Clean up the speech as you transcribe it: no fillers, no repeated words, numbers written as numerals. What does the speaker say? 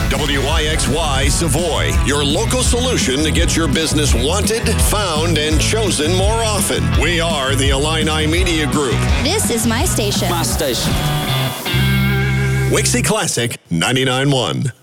WYXY Savoy, your local solution to get your business wanted, found, and chosen more often. We are the Illini Media Group. This is my station. My station. Wixie Classic 99.1.